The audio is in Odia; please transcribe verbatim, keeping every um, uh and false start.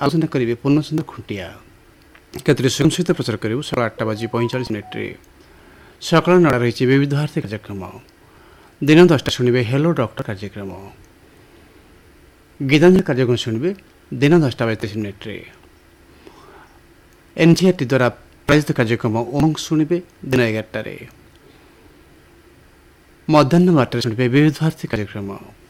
ଆଲୋଚନା କରିବେ ପୂର୍ଣ୍ଣଚନ୍ଦ୍ର ଖୁଣ୍ଟିଆ। କେତେରେ ସ୍ୱୟଂ ସହିତ ପ୍ରଚାର କରିବୁ ସକାଳ ଆଠଟା ବାଜି ପଇଁଚାଳିଶ ମିନିଟ୍ରେ। ସକାଳ ନଅଟା ରହିଛି ବିବିଧ ଭାରତୀ କାର୍ଯ୍ୟକ୍ରମ। ଦିନ ଦଶଟା ଶୁଣିବେ ହେଲୋ ଡକ୍ଟର କାର୍ଯ୍ୟକ୍ରମ। ଗୀତାଞ୍ଜଳି କାର୍ଯ୍ୟକ୍ରମ ଶୁଣିବେ ଦିନ ଦଶଟା ବାଇତିରିଶ ମିନିଟ୍ରେ। ଏନ୍ସିଆର୍ଟି ଦ୍ୱାରା ପ୍ରାୟୋଜିତ କାର୍ଯ୍ୟକ୍ରମ ଉମଙ୍ଗ ଶୁଣିବେ ଦିନ ଏଗାରଟାରେ। ମଧ୍ୟାହ୍ନ ବାରଟାରେ ଶୁଣିବେ ବିବିଧ ଭାରତୀ କାର୍ଯ୍ୟକ୍ରମ।